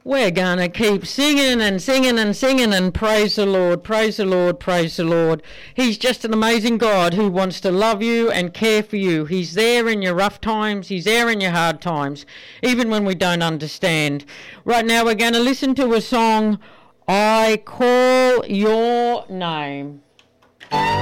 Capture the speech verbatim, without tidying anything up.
We're going to keep singing and singing and singing and praise the Lord, praise the Lord, praise the Lord. He's just an amazing God who wants to love you and care for you. He's there in your rough times. He's there in your hard times, even when we don't understand. Right now we're going to listen to a song, I Call Your Name.